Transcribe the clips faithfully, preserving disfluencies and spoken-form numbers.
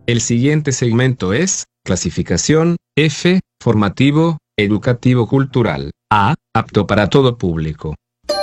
El siguiente segmento es clasificación F, formativo, educativo cultural. A, apto para todo público.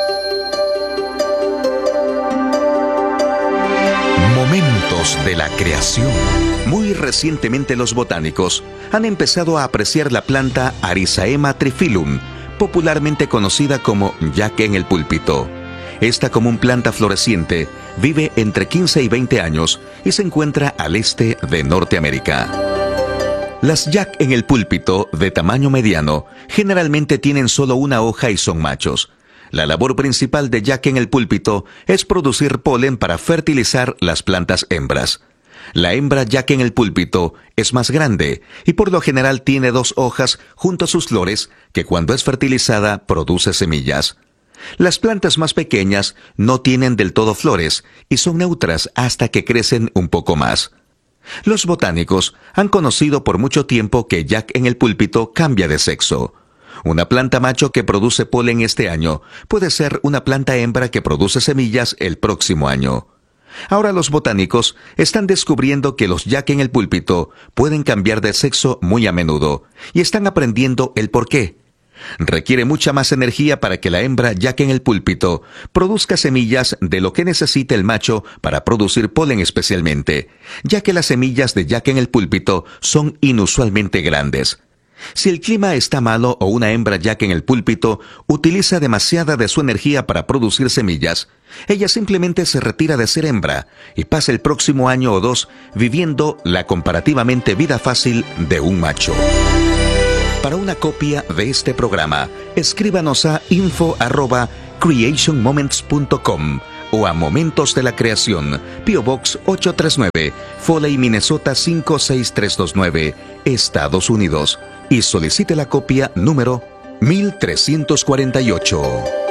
Momentos de la creación. Muy recientemente los botánicos han empezado a apreciar la planta Arisaema trifilum, popularmente conocida como yaque en el púlpito. Esta común planta floreciente vive entre quince y veinte años y se encuentra al este de Norteamérica. Las yac en el púlpito, de tamaño mediano, generalmente tienen solo una hoja y son machos. La labor principal de yac en el púlpito es producir polen para fertilizar las plantas hembras. La hembra yac en el púlpito es más grande y por lo general tiene dos hojas junto a sus flores que cuando es fertilizada produce semillas. Las plantas más pequeñas no tienen del todo flores y son neutras hasta que crecen un poco más. Los botánicos han conocido por mucho tiempo que yac en el púlpito cambia de sexo. Una planta macho que produce polen este año puede ser una planta hembra que produce semillas el próximo año. Ahora los botánicos están descubriendo que los yac en el púlpito pueden cambiar de sexo muy a menudo y están aprendiendo el porqué. Requiere mucha más energía para que la hembra yac en el púlpito produzca semillas de lo que necesita el macho para producir polen especialmente, ya que las semillas de yac en el púlpito son inusualmente grandes. Si el clima está malo o una hembra yac en el púlpito utiliza demasiada de su energía para producir semillas, ella simplemente se retira de ser hembra y pasa el próximo año o dos viviendo la comparativamente vida fácil de un macho. Para una copia de este programa, escríbanos a info arroba creation moments punto com o a Momentos de la Creación, P O Box ocho tres nueve, Foley, Minnesota cinco seis tres dos nueve, Estados Unidos, y solicite la copia número mil trescientos cuarenta y ocho.